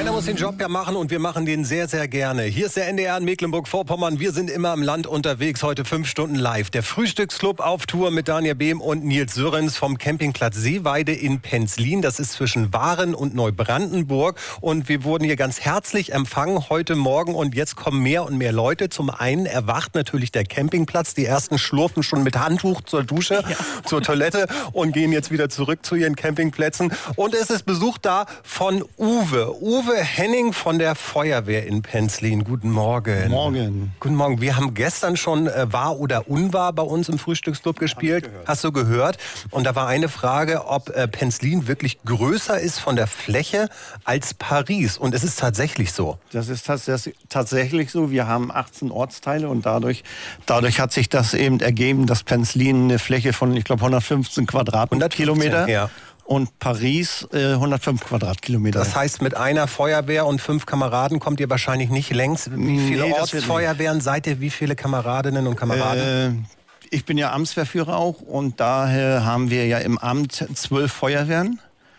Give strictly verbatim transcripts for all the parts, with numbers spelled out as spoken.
Einer muss den Job ja machen und wir machen den sehr, sehr gerne. Hier ist der N D R in Mecklenburg-Vorpommern. Wir sind immer im Land unterwegs, heute fünf Stunden live. Der Frühstücksclub auf Tour mit Daniel Behm und Nils Sörens vom Campingplatz Seeweide in Penzlin. Das ist zwischen Waren und Neubrandenburg. Und wir wurden hier ganz herzlich empfangen heute Morgen. Und jetzt kommen mehr und mehr Leute. Zum einen erwacht natürlich der Campingplatz. Die ersten schlurfen schon mit Handtuch zur Dusche, ja. zur Toilette und gehen jetzt wieder zurück zu ihren Campingplätzen. Und es ist Besuch da von Uwe. Uwe Henning von der Feuerwehr in Penzlin. Guten Morgen. Morgen. Guten Morgen. Wir haben gestern schon äh, Wahr oder Unwahr bei uns im Frühstücksclub gespielt. Hast du gehört? Und da war eine Frage, ob äh, Penzlin wirklich größer ist von der Fläche als Paris. Und es ist tatsächlich so. Das ist tats tatsächlich so. Wir haben achtzehn Ortsteile und dadurch, dadurch hat sich das eben ergeben, dass Penzlin eine Fläche von, ich glaube, hundertfünfzehn Quadratkilometer. Ja. Und Paris äh, hundertfünf Quadratkilometer. Das heißt, mit einer Feuerwehr und fünf Kameraden kommt ihr wahrscheinlich nicht längs. Wie viele nee, Ortsfeuerwehren seid ihr? Wie viele Kameradinnen und Kameraden? Äh, ich bin ja Amtswehrführer auch und daher haben wir ja im Amt zwölf Feuerwehren,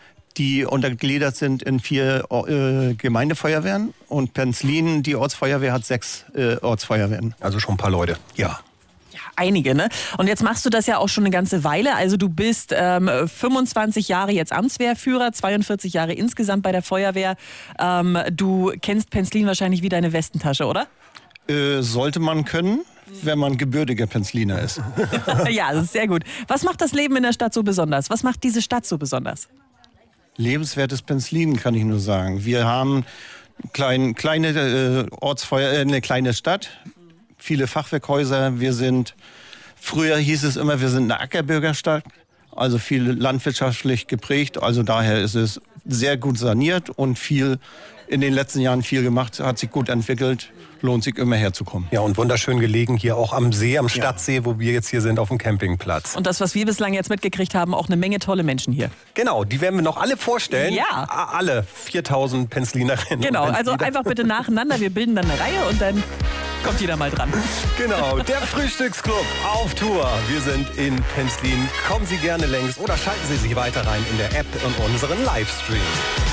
die untergliedert sind in vier äh, Gemeindefeuerwehren. Und Penzlin, die Ortsfeuerwehr, hat sechs äh, Ortsfeuerwehren. Also schon ein paar Leute. Ja. Einige, ne? Und jetzt machst du das ja auch schon eine ganze Weile. Also du bist ähm, fünfundzwanzig Jahre jetzt Amtswehrführer, zweiundvierzig Jahre insgesamt bei der Feuerwehr. Ähm, du kennst Penzlin wahrscheinlich wie deine Westentasche, oder? Äh, sollte man können, wenn man gebürtiger Penzliner ist. Ja, das ist sehr gut. Was macht das Leben in der Stadt so besonders? Was macht diese Stadt so besonders? Lebenswertes Penzlin, kann ich nur sagen. Wir haben klein, kleine äh, Ortsfeuer, äh, eine kleine Stadt. Viele Fachwerkhäuser. Wir sind, früher hieß es immer, wir sind eine Ackerbürgerstadt, also viel landwirtschaftlich geprägt. Also daher ist es sehr gut saniert und viel in den letzten Jahren viel gemacht, hat sich gut entwickelt. Lohnt sich immer herzukommen. Ja, und wunderschön gelegen hier auch am See, am Stadtsee, ja. wo wir jetzt hier sind, auf dem Campingplatz. Und das, was wir bislang jetzt mitgekriegt haben, auch eine Menge tolle Menschen hier. Genau, die werden wir noch alle vorstellen. Ja. Alle viertausend Penzlinerinnen. Genau, also einfach bitte nacheinander. Wir bilden dann eine Reihe und dann kommt jeder mal dran. Genau, der Frühstücksclub auf Tour. Wir sind in Penzlin. Kommen Sie gerne längs oder schalten Sie sich weiter rein in der App und unseren Livestream.